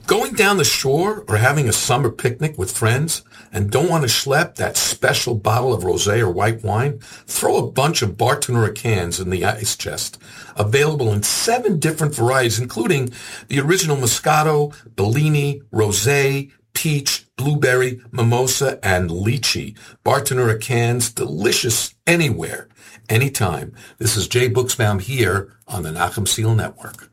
Going down the shore or having a summer picnic with friends and don't want to schlep that special bottle of rosé or white wine? Throw a bunch of Bartonura cans in the ice chest. Available in 7 different varieties, including the original Moscato, Bellini, Rosé, Peach, Blueberry, Mimosa, and Lychee. Bartonura cans, delicious anywhere, anytime. This is Jay Buchsbaum here on the Nachum Segal Network.